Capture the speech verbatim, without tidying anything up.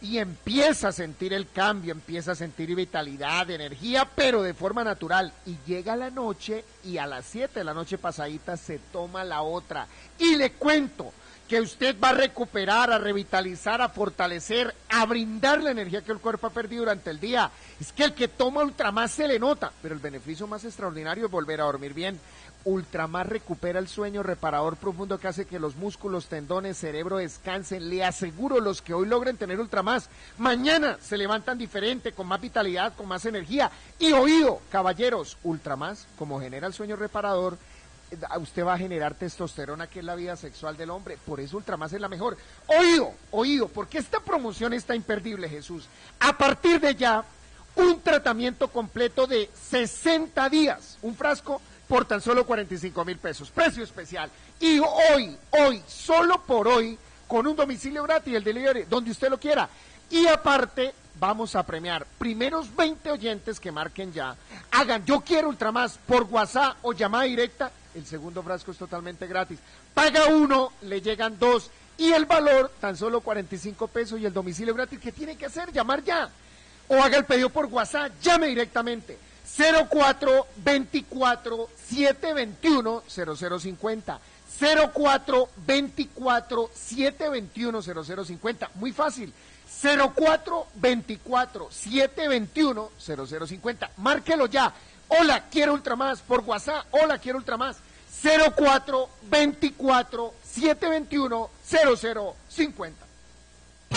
y empieza a sentir el cambio, empieza a sentir vitalidad, energía, pero de forma natural. Y llega la noche y a las siete de la noche pasadita se toma la otra. Y le cuento que usted va a recuperar, a revitalizar, a fortalecer, a brindar la energía que el cuerpo ha perdido durante el día. Es que el que toma Ultramás se le nota, pero el beneficio más extraordinario es volver a dormir bien. Ultramás recupera el sueño reparador profundo que hace que los músculos, tendones, cerebro descansen. Le aseguro, los que hoy logren tener Ultramás, mañana se levantan diferente, con más vitalidad, con más energía. Y oído, caballeros, Ultramás, como genera el sueño reparador, usted va a generar testosterona, que es la vida sexual del hombre. Por eso Ultramás es la mejor. Oído, oído, porque esta promoción está imperdible, Jesús. A partir de ya, un tratamiento completo de sesenta días, un frasco por tan solo cuarenta y cinco mil pesos, precio especial. Y hoy, hoy, solo por hoy, con un domicilio gratis, el delivery, donde usted lo quiera. Y aparte, vamos a premiar primeros veinte oyentes que marquen ya, hagan yo quiero Ultramás por WhatsApp o llamada directa. El segundo frasco es totalmente gratis. Paga uno, le llegan dos, y el valor tan solo cuarenta y cinco pesos, y el domicilio gratis. ¿Qué tiene que hacer? Llamar ya. O haga el pedido por WhatsApp, llame directamente. cero cuatro veinticuatro siete veintiuno cero cero cincuenta. cero cuatro veinticuatro siete veintiuno cero cero cincuenta. Muy fácil. cero cuatro veinticuatro siete veintiuno cero cero cincuenta. Márquelo ya. Hola, quiero Ultramás por WhatsApp. Hola, quiero Ultramás. cero cuatro veinticuatro siete veintiuno cero cero cincuenta.